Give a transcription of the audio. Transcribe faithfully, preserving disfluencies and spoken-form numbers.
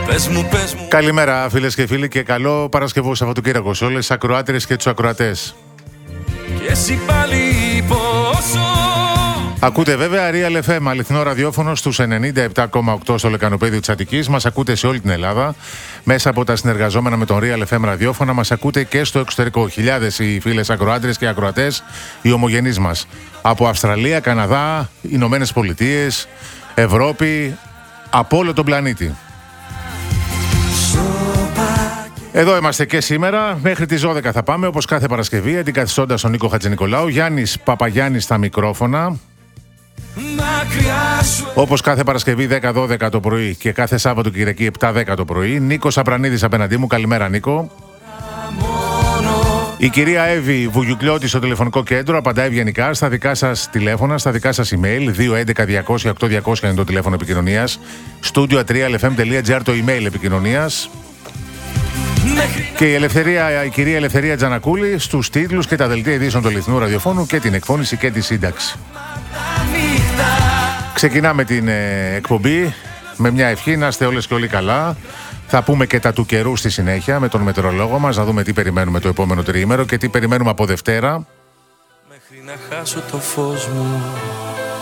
Πες μου, πες μου. Καλημέρα φίλες και φίλοι και καλό Παρασκευό Σαββατοκύριακο σε όλες τις ακροάτριες και τους ακροατές. Και εσύ πάλι πόσο. Ακούτε βέβαια Real εφ εμ, αληθινό ραδιόφωνο στους ενενήντα επτά κόμμα οκτώ στο λεκανοπέδιο της Αττικής. Μας ακούτε σε όλη την Ελλάδα. Μέσα από τα συνεργαζόμενα με τον Real εφ εμ ραδιόφωνα μας ακούτε και στο εξωτερικό. Χιλιάδες οι φίλες ακροάτριες και ακροατές, οι ομογενείς μας. Από Αυστραλία, Καναδά, Ηνωμένες Πολιτείες, Ευρώπη, από όλο τον πλανήτη. Εδώ είμαστε και σήμερα, μέχρι τις δώδεκα θα πάμε, όπως κάθε Παρασκευή, αντικαθιστώντας τον Νίκο Χατζηνικολάου, Γιάννης Παπαγιάννης στα μικρόφωνα. Όπως κάθε Παρασκευή δέκα δώδεκα το πρωί και κάθε Σάββατο Κυριακή επτά δέκα το πρωί. Νίκος Απρανίδης απέναντί μου, καλημέρα Νίκο. Η κυρία Εύη Βουγιουκλιώτη στο τηλεφωνικό κέντρο απαντάει ευγενικά στα δικά σας τηλέφωνα, στα δικά σας email. δύο έντεκα διακόσια οκτώ διακόσια είναι το τηλέφωνο επικοινωνίας. studio at real f m dot g r το email επικοινωνίας. Και η, ελευθερία, η κυρία Ελευθερία Τζανακούλη στους τίτλους και τα δελτία ειδήσεων του αληθινού ραδιοφώνου και την εκφώνηση και τη σύνταξη. Ξεκινάμε την ε, εκπομπή με μια ευχή να είστε όλες και όλοι καλά. Θα πούμε και τα του καιρού στη συνέχεια με τον μετεωρολόγο μας, να δούμε τι περιμένουμε το επόμενο τριήμερο και τι περιμένουμε από Δευτέρα. Μέχρι να χάσω το φως μου.